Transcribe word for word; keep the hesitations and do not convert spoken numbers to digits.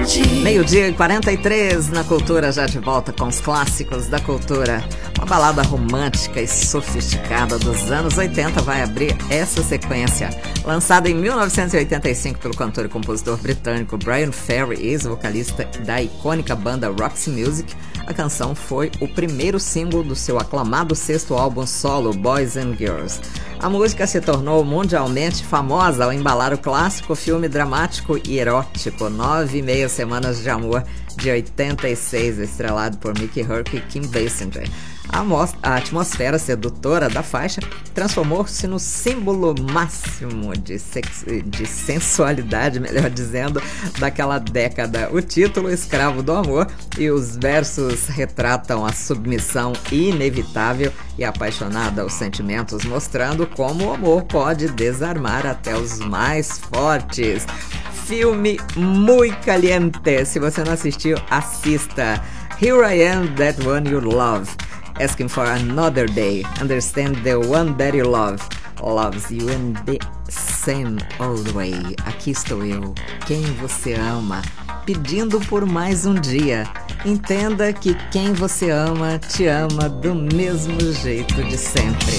Meio-dia e quarenta e três na Cultura, já de volta com os clássicos da cultura. Uma balada romântica e sofisticada dos anos oitenta vai abrir essa sequência. Lançada em mil novecentos e oitenta e cinco pelo cantor e compositor britânico Bryan Ferry, ex-vocalista da icônica banda Roxy Music, a canção foi o primeiro single do seu aclamado sexto álbum solo, Boys and Girls. A música se tornou mundialmente famosa ao embalar o clássico filme dramático e erótico Nove e Meia Semanas de Amor, de oitenta e seis, estrelado por Mickey Rourke e Kim Basinger. A, a atmosfera sedutora da faixa transformou-se no símbolo máximo de, sex, de sensualidade, melhor dizendo, daquela década. O título, Escravo do Amor, e os versos retratam a submissão inevitável e apaixonada aos sentimentos, mostrando como o amor pode desarmar até os mais fortes. Filme muito caliente. Se você não assistiu, assista. Here I Am, That One You Love. Asking for Another Day. Understand the one that you love loves you in the same old way. Aqui estou eu, quem você ama, pedindo por mais um dia. Entenda que quem você ama te ama do mesmo jeito de sempre.